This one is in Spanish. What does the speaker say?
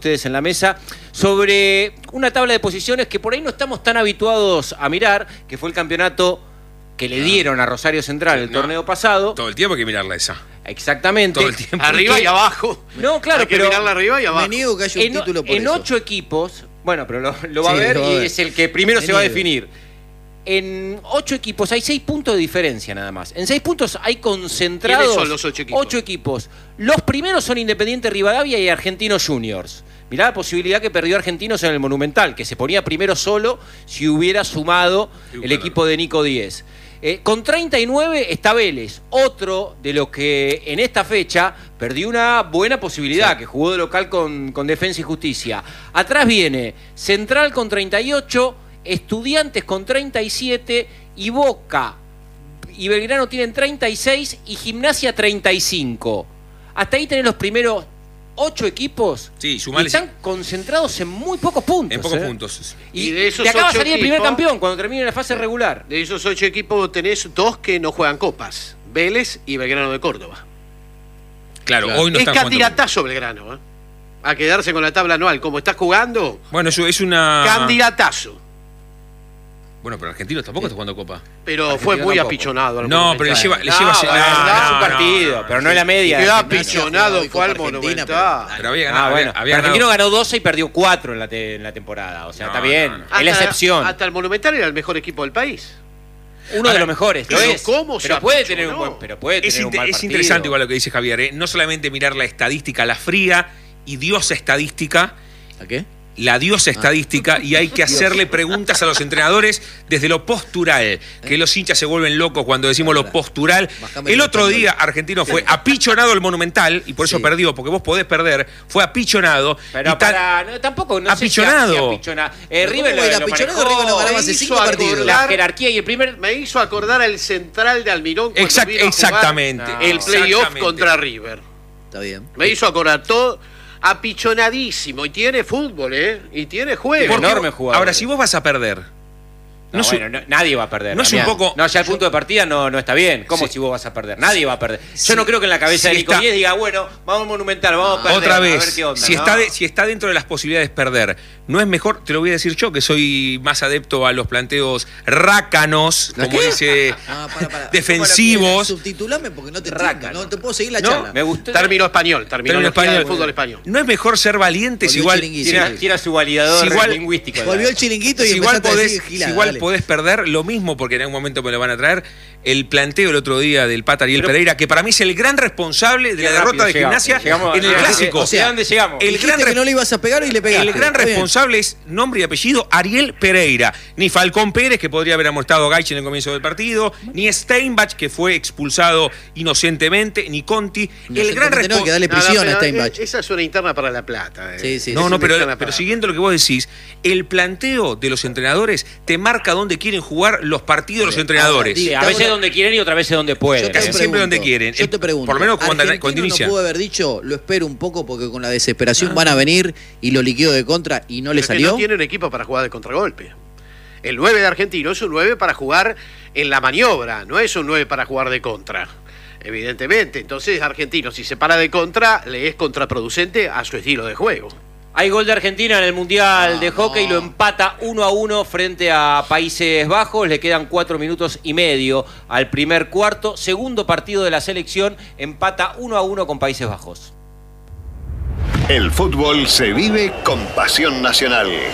ustedes en la mesa sobre una tabla de posiciones que por ahí no estamos tan habituados a mirar, que fue el campeonato que le dieron a Rosario Central el torneo pasado. Todo el tiempo hay que mirarla esa. Exactamente. Todo el tiempo. Arriba y abajo. No, claro, hay que pero mirarla arriba y abajo. Me niego que haya un título por en eso. 8 equipos, bueno, pero lo va a Sí, ver lo va a y ver. es el que primero Me se va a niego. definir. En 8 equipos hay 6 puntos de diferencia nada más. En 6 puntos hay concentrados ¿Quiénes son los 8 equipos? 8 equipos. Los primeros son Independiente Rivadavia y Argentinos Juniors. Mirá la posibilidad que perdió Argentinos en el Monumental, que se ponía primero solo si hubiera sumado el equipo de Nico Díez. Con 39 está Vélez, otro de los que en esta fecha perdió una buena posibilidad, que jugó de local con Defensa y Justicia. Atrás viene Central con 38, Estudiantes con 37 y Boca y Belgrano tienen 36 y Gimnasia 35. Hasta ahí tenés los primeros 8 equipos. Sí, y sumales. están concentrados en muy pocos puntos. En pocos puntos. Y de esos te acaba de 8 salir el primer equipos, campeón cuando termine la fase regular. De esos 8 equipos tenés 2 que no juegan copas. Vélez y Belgrano de Córdoba. Claro, hoy no Es están jugando. candidatazo Belgrano, ¿eh? A quedarse con la tabla anual. Como está jugando, Bueno, eso es una. candidatazo. Bueno, pero Argentinos tampoco está jugando Copa. Pero Argentino fue muy tampoco. apichonado. al No, pero le Monumental. lleva. Es un partido, pero no es la media. Quedó Gimnasia. apichonado, hoy fue al Copa Argentina, Monumental. Pero había ganado. bueno, había Argentino ganado. ganó 12 y perdió 4 en la temporada. O sea, No, está bien. no, no. Es la excepción. Hasta el Monumental era el mejor equipo del país. Uno de los mejores. Lo pero es. ¿cómo se pero puede apichonó? tener un buen, pero puede Es, tener un mal es partido. interesante igual lo que dice Javier, ¿eh? No solamente mirar la estadística, la fría y diosa estadística, ¿A qué? la diosa estadística, y hay que hacerle preguntas a los entrenadores desde lo postural, que los hinchas se vuelven locos cuando decimos lo postural. Bajame El el otro español. día Argentino fue apichonado el Monumental, y por eso Sí. perdió, porque vos podés perder, fue apichonado. Pero y tal- no, tampoco, no Apichonado. sé si apichonado. Pero River ¿cómo va a ir lo apichonado? manejó, River no ganaba hace hizo 5 partidos. acordar- la jerarquía y el primer... Me hizo acordar al central de Almirón cuando vino a jugar exactamente. el playoff Exactamente. contra River. Está bien. Me hizo acordar todo apichonadísimo. Y tiene fútbol, ¿eh? Y tiene juego. Porque- Porque- enorme jugador. Ahora, si vos vas a perder, No, no es un- bueno, nadie va a perder. no es un Damián. poco- No, ya el punto de partida no está bien. ¿Cómo Sí. si vos vas a perder? Nadie va a perder. Yo Sí. no creo que en la cabeza Si de Nico está- Díez diga, bueno, vamos al Monumental, vamos a perder. otra a ver vez, qué onda, si, ¿no? si está dentro de las posibilidades perder, ¿no es mejor? Te lo voy a decir yo, que soy más adepto a los planteos rácanos, como dice, Ah, para. defensivos. Subtitulame porque no te Rácano. entiendo. No te puedo seguir la No, charla. me gustó. Término español. Terminología del fútbol español. ¿No es mejor ser valientes? Volvió Igual, el chiringuito. Tira, tira su validador Si igual- lingüístico. Volvió el chiringuito y si igual empezaste a podés, decir gilada, si igual dale. podés perder lo mismo, porque en algún momento me lo van a traer, el planteo el otro día del Pata Ariel Pero- Pereira, que para mí es el gran responsable de la derrota de Gimnasia Llegamos en el Clásico. O sea, ¿a dónde llegamos? El Dijiste gran que no le ibas a pegar y le pegaste. El gran Está bien. responsable es nombre y apellido Ariel Pereira. Ni Falcón Pérez, que podría haber amonestado a Gaich en el comienzo del partido, ni Steinbach, que fue expulsado inocentemente, ni Conti. El gran Inocentemente no, hay que darle Nada, prisión a pero Steinbach. esa es una interna para La Plata. Sí, sí. No, Es no, una interna pero para- siguiendo lo que vos decís, el planteo de los entrenadores te marca dónde quieren jugar los partidos los entrenadores. Ahora, Sí, a veces donde quieren y otras veces donde pueden. Yo te Casi pregunto, siempre donde quieren. Yo te pregunto. Por lo menos cuando Argentino inicia. no pudo haber dicho, lo espero un poco porque con la desesperación van a venir y lo liquido de contra y no le Pero es que salió. no tiene un equipo para jugar de contragolpe. El 9 de Argentino es un 9 para jugar en la maniobra, no es un 9 para jugar de contra. Evidentemente, entonces Argentino, si se para de contra, le es contraproducente a su estilo de juego. Hay gol de Argentina en el Mundial de Hockey, lo empata 1-1 frente a Países Bajos, le quedan 4 minutos y medio al primer cuarto, segundo partido de la selección, empata 1-1 con Países Bajos. El fútbol se vive con pasión nacional.